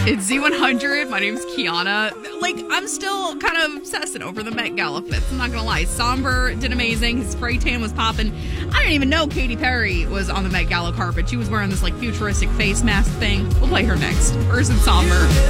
It's Z100. My name's Kiana. I'm still kind of obsessing over the Met Gala fits. I'm not going to lie. Somber did amazing. His spray tan was popping. I didn't even know Katy Perry was on the Met Gala carpet. She was wearing this, futuristic face mask thing. We'll play her next. First and Somber.